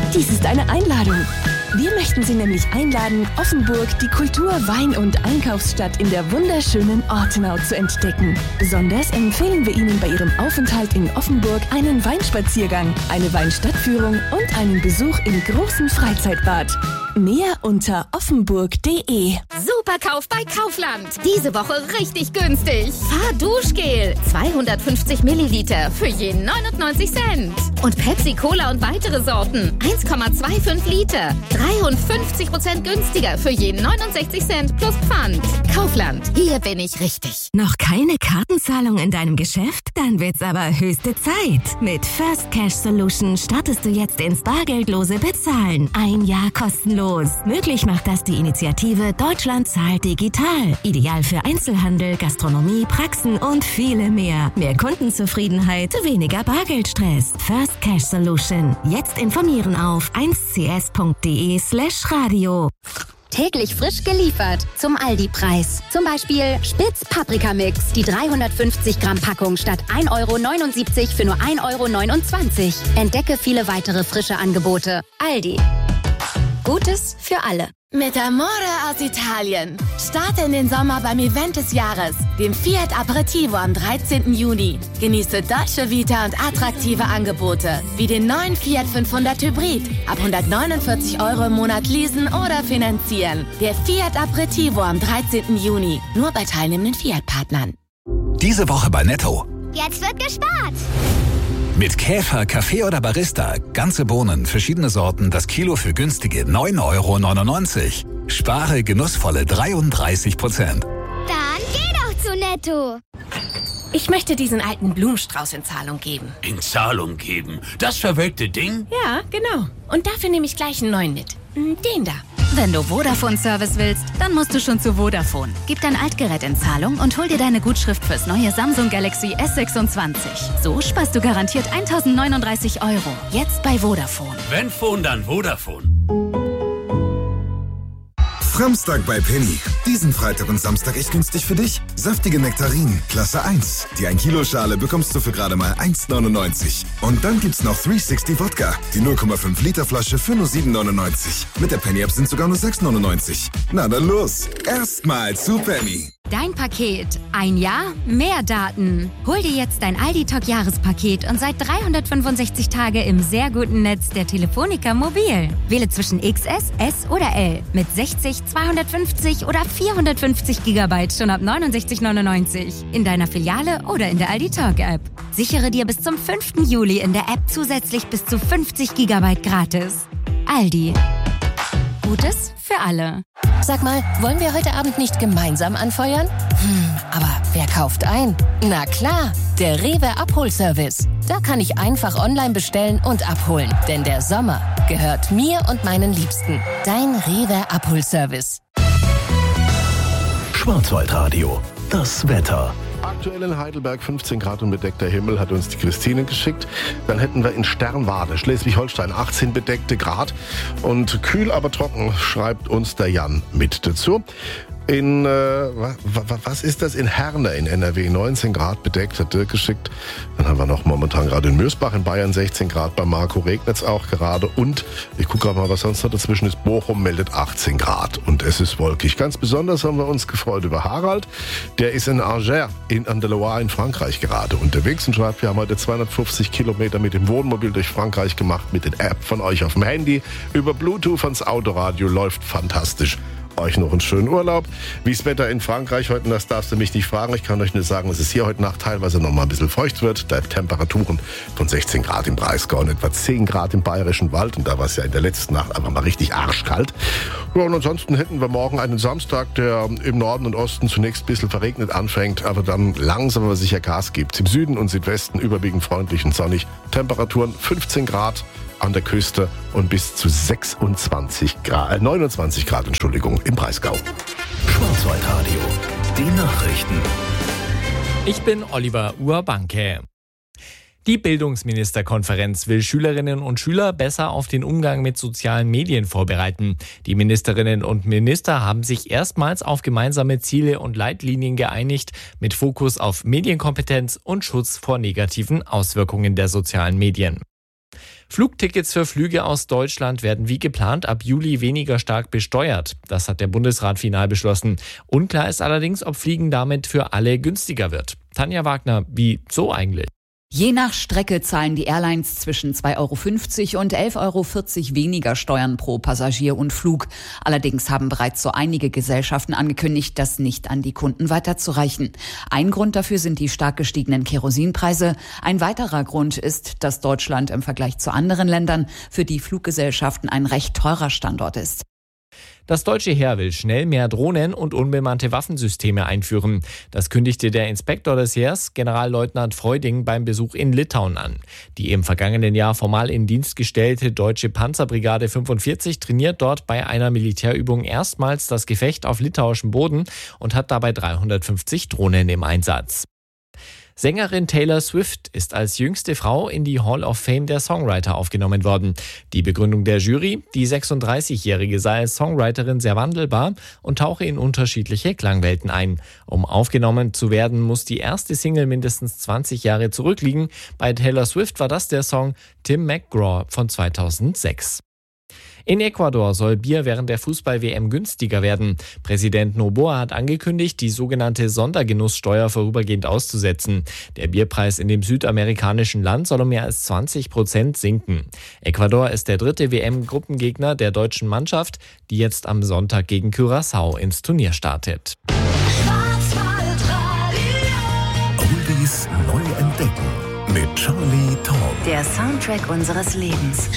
Dies ist eine Einladung. Wir möchten Sie nämlich einladen, Offenburg, die Kultur-, Wein- und Einkaufsstadt in der wunderschönen Ortenau zu entdecken. Besonders empfehlen wir Ihnen bei Ihrem Aufenthalt in Offenburg einen Weinspaziergang, eine Weinstadtführung und einen Besuch im großen Freizeitbad. Mehr unter offenburg.de. Superkauf bei Kaufland. Diese Woche richtig günstig. Fahrduschgel 250 Milliliter für je 99 Cent. Und Pepsi Cola und weitere Sorten 1,25 Liter. 53% günstiger für je 69 Cent plus Pfand. Kaufland, hier bin ich richtig. Noch keine Kartenzahlung in deinem Geschäft? Dann wird's aber höchste Zeit. Mit First Cash Solution startest du jetzt ins bargeldlose Bezahlen. 1 Jahr kostenlos. Möglich macht das die Initiative Deutschland zahlt digital. Ideal für Einzelhandel, Gastronomie, Praxen und viele mehr. Mehr Kundenzufriedenheit, weniger Bargeldstress. First Cash Solution. Jetzt informieren auf 1cs.de/radio. Täglich frisch geliefert zum Aldi-Preis. Zum Beispiel Spitz Paprikamix. Die 350 Gramm Packung statt 1,79 € für nur 1,29 €. Entdecke viele weitere frische Angebote. Aldi. Gutes für alle. Mit Amore aus Italien. Starte in den Sommer beim Event des Jahres, dem Fiat Aperitivo am 13. Juni. Genieße Dolce Vita und attraktive Angebote, wie den neuen Fiat 500 Hybrid. Ab 149 € im Monat leasen oder finanzieren. Der Fiat Aperitivo am 13. Juni. Nur bei teilnehmenden Fiat-Partnern. Diese Woche bei Netto. Jetzt wird gespart. Mit Käfer, Kaffee oder Barista. Ganze Bohnen, verschiedene Sorten, das Kilo für günstige 9,99 €. Spare genussvolle 33%. Dann geh doch zu Netto. Ich möchte diesen alten Blumenstrauß in Zahlung geben. In Zahlung geben? Das verwelkte Ding? Ja, genau. Und dafür nehme ich gleich einen neuen mit. Den da. Wenn du Vodafone-Service willst, dann musst du schon zu Vodafone. Gib dein Altgerät in Zahlung und hol dir deine Gutschrift fürs neue Samsung Galaxy S26. So sparst du garantiert 1.039 €. Jetzt bei Vodafone. Wenn Phone, dann Vodafone. Samstag bei Penny. Diesen Freitag und Samstag echt günstig für dich. Saftige Nektarinen, Klasse 1. Die 1 Kilo Schale bekommst du für gerade mal 1,99 €. Und dann gibt's noch 360 Wodka. Die 0,5 Liter Flasche für nur 7,99 €. Mit der Penny-App sind sogar nur 6,99 €. Na dann los. Erstmal zu Penny. Dein Paket. 1 Jahr, mehr Daten. Hol dir jetzt dein Aldi-Talk-Jahrespaket und seit 365 Tage im sehr guten Netz der Telefonica Mobil. Wähle zwischen XS, S oder L mit 60, 250 oder 450 GB schon ab 69,99 € in deiner Filiale oder in der Aldi-Talk-App. Sichere dir bis zum 5. Juli in der App zusätzlich bis zu 50 GB gratis. Aldi. Gutes für alle. Sag mal, wollen wir heute Abend nicht gemeinsam anfeuern? Aber wer kauft ein? Na klar, der Rewe Abholservice. Da kann ich einfach online bestellen und abholen. Denn der Sommer gehört mir und meinen Liebsten. Dein Rewe Abholservice. Schwarzwaldradio. Das Wetter. Aktuell in Heidelberg 15 Grad und bedeckter Himmel, hat uns die Christine geschickt. Dann hätten wir in Sternwade, Schleswig-Holstein, 18 bedeckte Grad. Und kühl, aber trocken, schreibt uns der Jan mit dazu. In, was ist das? In Herne in NRW, 19 Grad bedeckt, hat Dirk geschickt. Dann haben wir noch momentan gerade in Mösbach in Bayern 16 Grad, bei Marco regnet es auch gerade. Und ich gucke gerade mal, was sonst noch dazwischen ist. Bochum meldet 18 Grad und es ist wolkig. Ganz besonders haben wir uns gefreut über Harald. Der ist in Angers an der Loire in Frankreich gerade unterwegs und schreibt, wir haben heute 250 Kilometer mit dem Wohnmobil durch Frankreich gemacht, mit den App von euch auf dem Handy. Über Bluetooth ans Autoradio, läuft fantastisch. Euch noch einen schönen Urlaub. Wie das Wetter in Frankreich heute, das darfst du mich nicht fragen. Ich kann euch nur sagen, dass es hier heute Nacht teilweise noch mal ein bisschen feucht wird. Da Temperaturen von 16 Grad im Breisgau und etwa 10 Grad im Bayerischen Wald. Und da war es ja in der letzten Nacht einfach mal richtig arschkalt. Ja, und ansonsten hätten wir morgen einen Samstag, der im Norden und Osten zunächst ein bisschen verregnet anfängt, aber dann langsam aber sicher Gas gibt. Im Süden und Südwesten überwiegend freundlich und sonnig. Temperaturen 15 Grad an der Küste und bis zu 29 Grad, 29 Grad, im Breisgau. Schwarzwaldradio, die Nachrichten. Ich bin Oliver Urbanke. Die Bildungsministerkonferenz will Schülerinnen und Schüler besser auf den Umgang mit sozialen Medien vorbereiten. Die Ministerinnen und Minister haben sich erstmals auf gemeinsame Ziele und Leitlinien geeinigt, mit Fokus auf Medienkompetenz und Schutz vor negativen Auswirkungen der sozialen Medien. Flugtickets für Flüge aus Deutschland werden wie geplant ab Juli weniger stark besteuert. Das hat der Bundesrat final beschlossen. Unklar ist allerdings, ob Fliegen damit für alle günstiger wird. Tanja Wagner, wie so eigentlich? Je nach Strecke zahlen die Airlines zwischen 2,50 € und 11,40 € weniger Steuern pro Passagier und Flug. Allerdings haben bereits so einige Gesellschaften angekündigt, das nicht an die Kunden weiterzureichen. Ein Grund dafür sind die stark gestiegenen Kerosinpreise. Ein weiterer Grund ist, dass Deutschland im Vergleich zu anderen Ländern für die Fluggesellschaften ein recht teurer Standort ist. Das deutsche Heer will schnell mehr Drohnen und unbemannte Waffensysteme einführen. Das kündigte der Inspektor des Heers, Generalleutnant Freuding, beim Besuch in Litauen an. Die im vergangenen Jahr formal in Dienst gestellte deutsche Panzerbrigade 45 trainiert dort bei einer Militärübung erstmals das Gefecht auf litauischem Boden und hat dabei 350 Drohnen im Einsatz. Sängerin Taylor Swift ist als jüngste Frau in die Hall of Fame der Songwriter aufgenommen worden. Die Begründung der Jury: Die 36-Jährige sei als Songwriterin sehr wandelbar und tauche in unterschiedliche Klangwelten ein. Um aufgenommen zu werden, muss die erste Single mindestens 20 Jahre zurückliegen. Bei Taylor Swift war das der Song Tim McGraw von 2006. In Ecuador soll Bier während der Fußball-WM günstiger werden. Präsident Noboa hat angekündigt, die sogenannte Sondergenusssteuer vorübergehend auszusetzen. Der Bierpreis in dem südamerikanischen Land soll um mehr als 20% sinken. Ecuador ist der dritte WM-Gruppengegner der deutschen Mannschaft, die jetzt am Sonntag gegen Curaçao ins Turnier startet. Oldies neu entdecken mit Charlie Talk. Der Soundtrack unseres Lebens.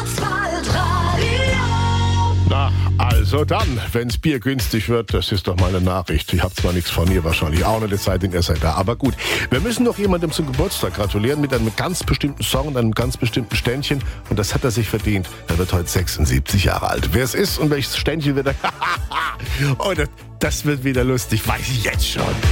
Na, also dann, wenn's Bier günstig wird, das ist doch mal eine Nachricht. Ich habe zwar nichts von ihr, wahrscheinlich auch nicht, es sei denn, ihr seid da. Aber gut, wir müssen doch jemandem zum Geburtstag gratulieren mit einem ganz bestimmten Song und einem ganz bestimmten Ständchen. Und das hat er sich verdient. Er wird heute 76 Jahre alt. Wer es ist und welches Ständchen wird er... Oh, das wird wieder lustig, weiß ich jetzt schon.